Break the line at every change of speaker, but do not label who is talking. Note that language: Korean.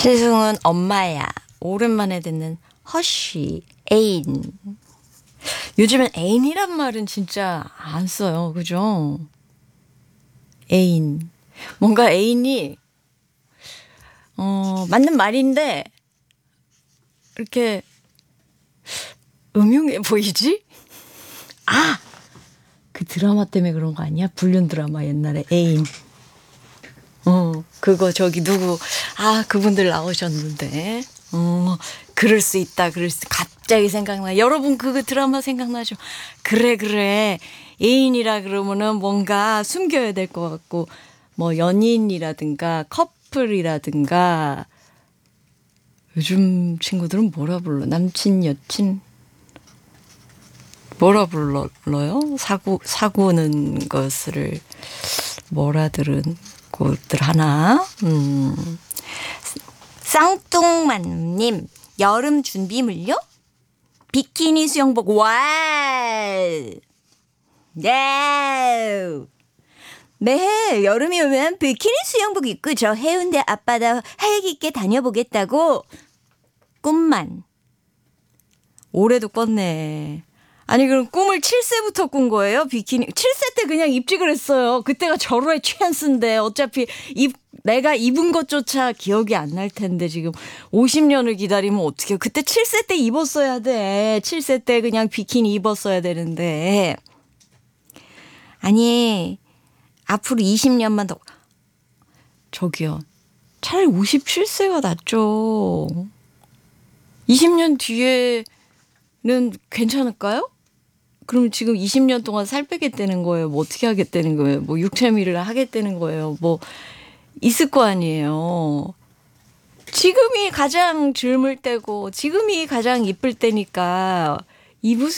필승은 엄마야. 오랜만에 듣는 허쉬, 애인. 요즘엔 애인이란 말은 진짜 안 써요. 그죠? 애인. 뭔가 애인이, 맞는 말인데, 이렇게 음흉해 보이지? 아! 그 드라마 때문에 그런 거 아니야? 불륜 드라마 옛날에 애인. 그거 저기 누구, 그분들 나오셨는데. 그럴 수 있다. 갑자기 생각나. 여러분 그거 드라마 생각나죠? 그래. 애인이라 그러면은 뭔가 숨겨야 될 것 같고, 뭐 연인이라든가 커플이라든가, 요즘 친구들은 뭐라 불러? 남친, 여친? 뭐라 불러요? 사고는 것을 뭐라 들은 곳들 하나? 쌍뚱만님, 여름 준비물요? 비키니 수영복, 와! 네, 여름이 오면 비키니 수영복 입고 저 해운대 앞바다 활기 있게 다녀보겠다고. 꿈만. 올해도 꿨네. 아니 그럼 꿈을 7세부터 꾼 거예요? 비키니 7세 때 그냥 입지 그랬어요. 그때가 절호의 찬스인데 어차피 내가 입은 것조차 기억이 안 날 텐데 지금 50년을 기다리면 어떡해요. 그때 7세 때 입었어야 돼. 7세 때 그냥 비키니 입었어야 되는데. 아니 앞으로 20년만 더. 저기요. 차라리 57세가 낫죠. 20년 뒤에는 괜찮을까요? 그럼 지금 20년 동안 살 빼겠다는 거예요? 뭐 어떻게 하겠다는 거예요? 뭐 육체미를 하겠다는 거예요? 뭐 있을 거 아니에요. 지금이 가장 젊을 때고 지금이 가장 이쁠 때니까 입으세요.